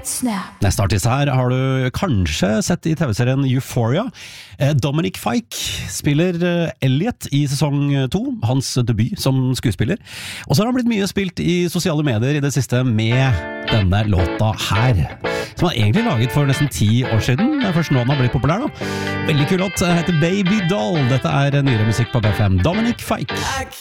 Neste artist her har du kanskje sett i TV-serien Euphoria. Dominic Fike spiller Elliot i sesong 2, hans debut som skuespiller. Og så har han blitt mye spilt i sosiale medier i det siste med denne låta her, som han egentlig laget for nesten 10 år siden. Det er først nå han har blitt populær da. Veldig kul låt, heter Baby Doll. Dette er nyere musikk på BFM. Dominic Fike.